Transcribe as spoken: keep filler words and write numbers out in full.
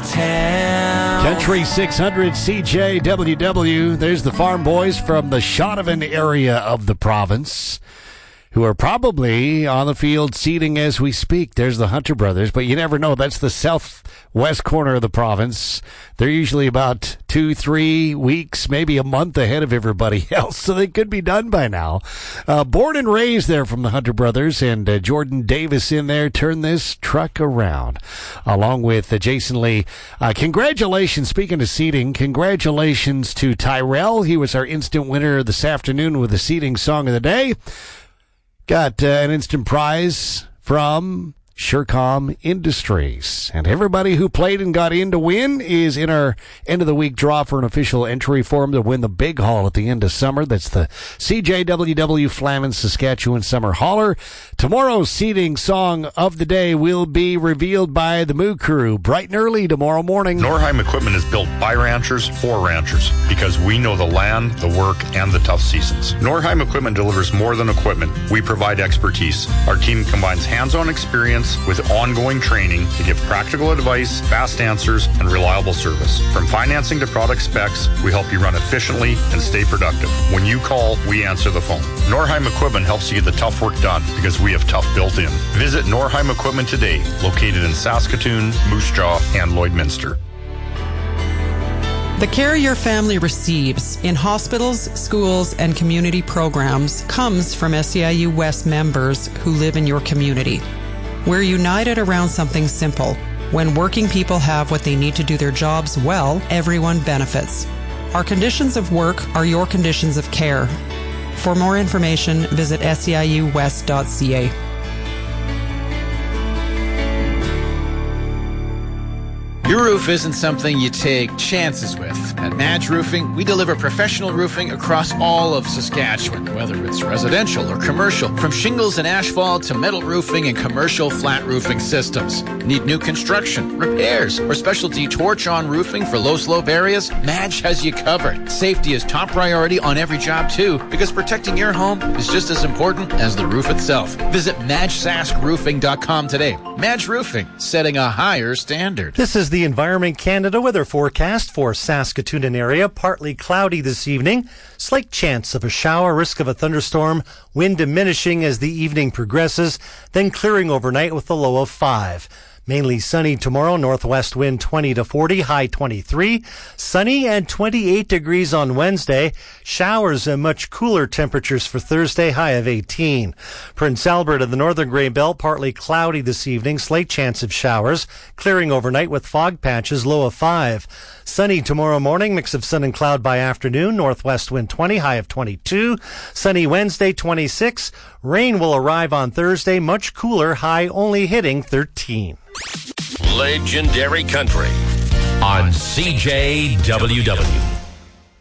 town. Country six hundred C J W W. There's the farm boys from the Shaunavon area of the province, who are probably on the field seeding as we speak. There's the Hunter brothers, but you never know. That's the southwest corner of the province. They're usually about two, three weeks, maybe a month ahead of everybody else, so they could be done by now. Uh, born and raised there from the Hunter brothers, and uh, Jordan Davis in there turned this truck around, along with uh, Jason Lee. Uh, congratulations, speaking of seeding, congratulations to Tyrell. He was our instant winner this afternoon with the seeding song of the day. Got uh, an instant prize from Surecom Industries. And everybody who played and got in to win is in our end-of-the-week draw for an official entry form to win the big haul at the end of summer. That's the C J W W Flamin Saskatchewan Summer Hauler. Tomorrow's seeding song of the day will be revealed by the Moo Crew bright and early tomorrow morning. Norheim Equipment is built by ranchers for ranchers because we know the land, the work, and the tough seasons. Norheim Equipment delivers more than equipment. We provide expertise. Our team combines hands-on experience with ongoing training to give practical advice, fast answers, and reliable service. From financing to product specs, we help you run efficiently and stay productive. When you call, we answer the phone. Norheim Equipment helps you get the tough work done because we have tough built in. Visit Norheim Equipment today, located in Saskatoon, Moose Jaw, and Lloydminster. The care your family receives in hospitals, schools, and community programs comes from S E I U West members who live in your community. We're united around something simple. When working people have what they need to do their jobs well, everyone benefits. Our conditions of work are your conditions of care. For more information, visit S E I U west dot C A. Your roof isn't something you take chances with. At Madge Roofing, we deliver professional roofing across all of Saskatchewan, whether it's residential or commercial, from shingles and asphalt to metal roofing and commercial flat roofing systems. Need new construction, repairs, or specialty torch-on roofing for low-slope areas? Madge has you covered. Safety is top priority on every job, too, because protecting your home is just as important as the roof itself. Visit madge sask roofing dot com today. Madge Roofing, setting a higher standard. This is the Environment Canada weather forecast for Saskatoon and area. Partly cloudy this evening. Slight chance of a shower, risk of a thunderstorm. Wind diminishing as the evening progresses, then clearing overnight with a low of five. Mainly sunny tomorrow, northwest wind twenty to forty, high twenty-three. Sunny and twenty-eight degrees on Wednesday. Showers and much cooler temperatures for Thursday, high of eighteen. Prince Albert of the Northern Grey Belt, partly cloudy this evening, slight chance of showers. Clearing overnight with fog patches, low of five. Sunny tomorrow morning, mix of sun and cloud by afternoon, northwest wind twenty, high of twenty-two. Sunny Wednesday, twenty-six. Rain will arrive on Thursday, much cooler, high only hitting thirteen. Legendary Country on C J W W.